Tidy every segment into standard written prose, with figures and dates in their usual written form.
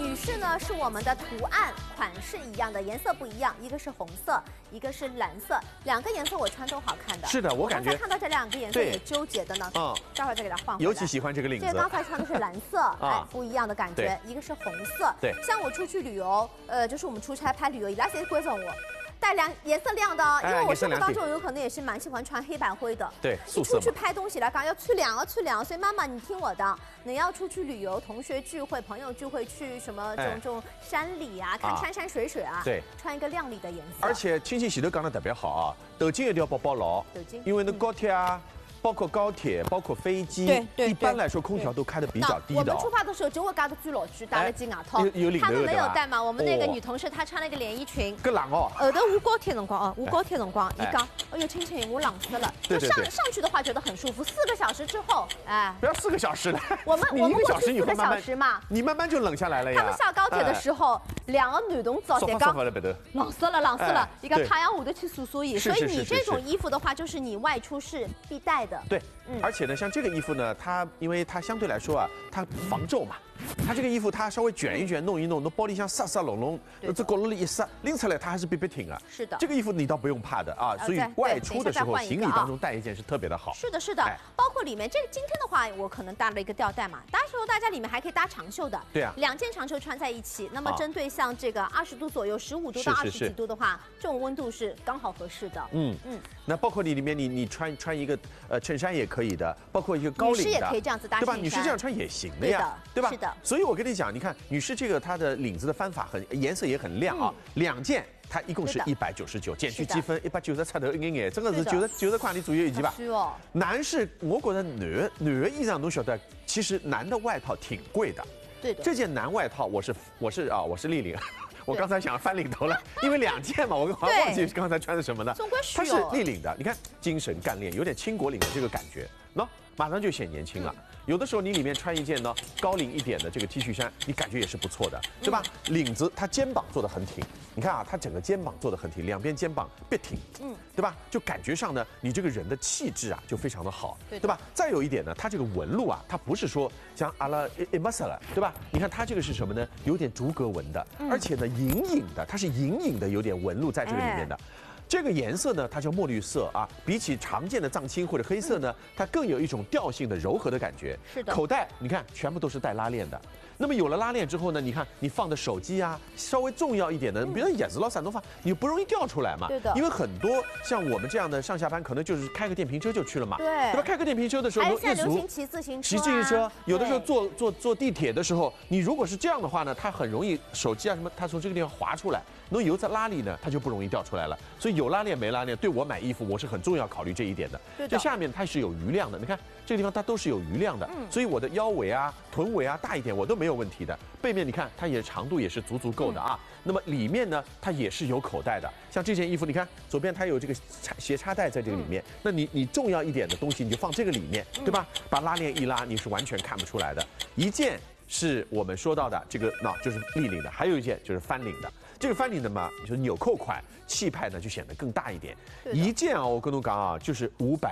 女士呢是我们的图案款式一样的，颜色不一样，一个是红色，一个是蓝色，两个颜色我穿都好看的。 是的，我感觉看到这两个颜色也纠结的呢。待会儿再给它换回来。 尤其喜欢这个领子。 这个刚才穿的是蓝色，哎，不一样的感觉。一个是红色。 对。 像我出去旅游，就是我们出差拍旅游，伊拉谁关照我？带颜色亮的，因为我生活当中有可能也是蛮喜欢穿黑白灰的。 对， 你出去拍东西来讲要穿亮，所以妈妈你听我的，你要出去旅游、同学聚会、朋友聚会去什么这种山里啊，看山水啊， 对， 穿一个亮丽的颜色。 而且青青洗头讲得特别好啊，头巾一定要包牢， 头巾， 因为那高铁啊。包括高铁，包括飞机， 对， 一般来说空调都开得比较低的。 我们出发的时候就会嘎的最老区，带了件外套。他们没有带嘛？我们那个女同事她穿了一个连衣裙。 更冷哦。 后头我高铁辰光我高铁辰光，伊讲，哎呦，青青我冷死了。就上去的话觉得很舒服，4个小时之后，哎。 不要4个小时了。 我们 1个小时 4个小时嘛， 你慢慢就冷下来了呀。 他们下高铁的时候，2个男同志在讲，冷死了，伊讲太阳下头去晒衣。所以你这种衣服的话，就是你外出是必带的。 对。而且呢，像这个衣服呢，因为它相对来说啊，它防皱嘛，它这个衣服它稍微卷一卷，弄一弄，那包里向沙隆隆，这角落里一塞，拎出来它还是别挺啊。 是的， 这个衣服你倒不用怕的啊，所以外出的时候行李当中带一件是特别的好。 是的，包括里面这个今天的话，我可能搭了一个吊带嘛，到时候大家里面还可以搭长袖的。 对啊 ，2件长袖穿在一起，那么针对像这个20度左右，15度到20几度的话，这种温度是刚好合适的。 那包括里面你穿一个衬衫也可以的，包括一个高领的， 女士也可以这样子搭衬衫， 对吧？女士这样穿也行的呀，对吧？ 是的。 所以我跟你讲，你看女士这个它的领子的翻法颜色也很亮啊，2件它一共是199，减去积分190出头一眼，真的是90块钿左右一件吧。男士，我觉得男的衣裳侬晓得，其实男的外套挺贵的。 对的。 这件男外套我是立领。我刚才想翻领头了，因为2件嘛，我好像忘记刚才穿的什么了。它是立领的，你看精神干练，有点倾国领的这个感觉，马上就显年轻了。有的时候你里面穿一件呢高领一点的这个 T 恤衫，你感觉也是不错的，对吧？领子它肩膀做得很挺，你看啊，它整个肩膀做得很挺，2边肩膀别挺，对吧？就感觉上呢，你这个人的气质啊就非常的好，对吧？再有一点呢，它这个纹路啊，它不是说像阿拉马萨了，对吧？你看它这个是什么呢？有点逐格纹的，而且呢隐隐的，它是隐隐的有点纹路在这个里面的。这个颜色呢，它叫墨绿色啊，比起常见的藏青或者黑色呢，它更有一种调性的柔和的感觉。 是的。 口袋你看，全部都是带拉链的。那么有了拉链之后呢，你看你放的手机啊，稍微重要一点的，比如叶子老散东放，你不容易掉出来嘛。 对的。 因为很多像我们这样的上下班，可能就是开个电瓶车就去了嘛。 对吧？开个电瓶车的时候， 还现在流行骑自行车。 有的时候坐地铁的时候，你如果是这样的话呢，它很容易手机啊什么，它从这个地方滑出来，那油在拉里呢，它就不容易掉出来了。所以有拉链没拉链，对我买衣服我是很重要考虑这一点的。 对的。 这下面它是有余量的，你看这个地方它都是有余量的，所以我的腰围啊、臀围啊大一点我都没有问题的。背面你看它也长度也是足够的啊。那么里面呢，它也是有口袋的。像这件衣服，你看左边它有这个斜插带在这个里面，那你重要一点的东西你就放这个里面，对吧？把拉链一拉，你是完全看不出来的。一件是我们说到的这个，就是立领的，还有一件就是翻领的。这个翻领的嘛，就是纽扣款，气派呢就显得更大一点。一件啊，我跟侬讲啊，就是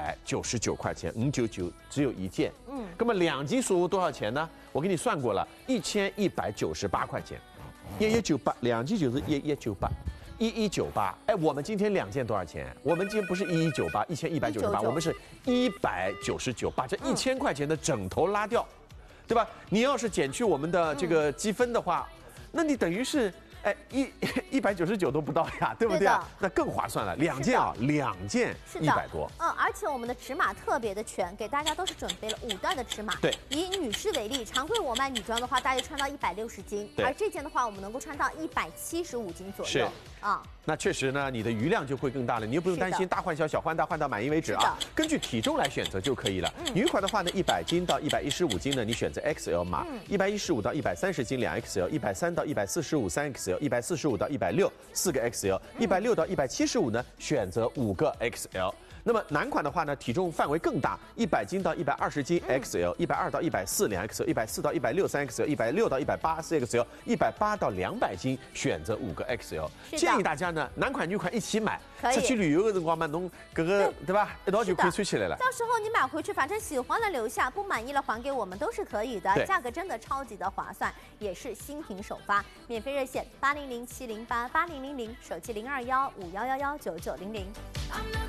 599块钱，599只有一件。那么2件数多少钱呢？我给你算过了，1198块钱，1198，2件就是1198，1198。哎，我们今天2件多少钱？我们今天不是1198，1198，我们是199，把这1000块钱的整头拉掉，对吧？你要是减去我们的这个积分的话，那你等于是。199都不到呀，对不对啊？那更划算了，2件啊，2件100多。 而且我们的尺码特别的全，给大家都是准备了5段的尺码。 对， 以女士为例，常规我卖女装的话，大约穿到160斤，而这件的话，我们能够穿到175斤左右。 那确实呢，你的余量就会更大了，你又不用担心大换小，小换大，换到满意为止啊。根据体重来选择就可以了。女款的话呢，100斤到115斤呢，你选择 XL 码；115到130斤2XL；130到145 3XL；145到160 4个 XL；160到175呢，选择5个 XL。 那么男款的话呢，体重范围更大，100斤到120斤 XL，120到140 2XL，140到160 3XL，160到180 4XL，180到200斤选择5个 XL。建议大家呢，男款女款一起买，出去旅游的辰光嘛，侬这个对吧，一道就可以穿起来了。 到时候你买回去，反正喜欢了留下，不满意了还给我们都是可以的，价格真的超级的划算，也是新品首发，免费热线8007088000，手机02151119900。